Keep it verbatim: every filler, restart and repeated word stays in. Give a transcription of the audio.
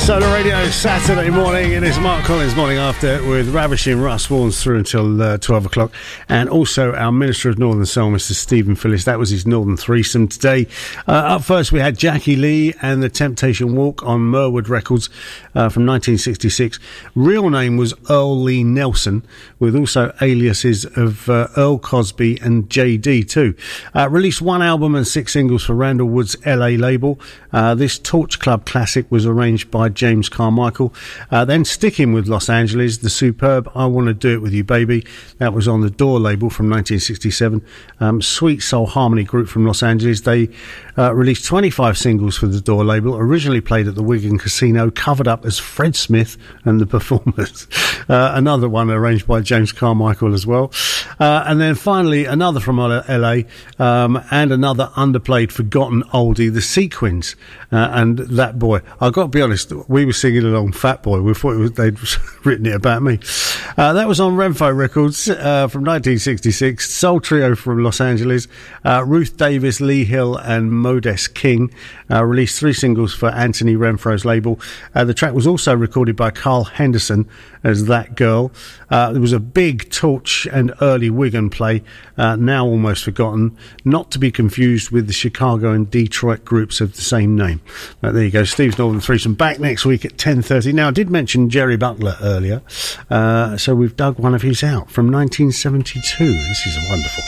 Solar Radio Saturday morning. It is Mark Collins morning after with Ravishing Russ Warns through until uh, twelve o'clock, and also our Minister of Northern Soul, Mister Stephen Phillips. That was his Northern Threesome today. Uh, up first we had Jackie Lee and the Temptation Walk on Merwood Records uh, from nineteen sixty-six. Real name was Earl Lee Nelson, with also aliases of uh, Earl Cosby and J D too. Uh, released one album and six singles for Randall Wood's L A label. Uh, this Torch Club classic was arranged by James Carmichael. Uh, then sticking with Los Angeles, the superb I Want to Do It With You Baby, that was on the Door label from nineteen sixty-seven. Um, Sweet Soul Harmony group from Los Angeles, they uh, released twenty-five singles for the Door label, originally played at the Wigan Casino, covered up as Fred Smith and the Performers. Uh, another one arranged by James Carmichael as well. Uh, and then finally another from L A, um, and another underplayed, forgotten oldie, the Sequins, uh, and That Boy. I've got to be honest, we were singing along Fat Boy. We thought it was, they'd written it about me. Uh, that was on Renfo Records uh, from nineteen sixty-six. Soul Trio from Los Angeles. Uh, Ruth Davis, Lee Hill and Modest King uh, released three singles for Anthony Renfro's label. Uh, the track was also recorded by Carl Henderson as That Girl. Uh, there was a big Torch and early Wigan play, uh, now almost forgotten, not to be confused with the Chicago and Detroit groups of the same name. Uh, there you go, Steve's Northern Threesome back next week at ten thirty. Now, I did mention Jerry Butler earlier, uh, so we've dug one of his out from nineteen seventy-two. This is wonderful.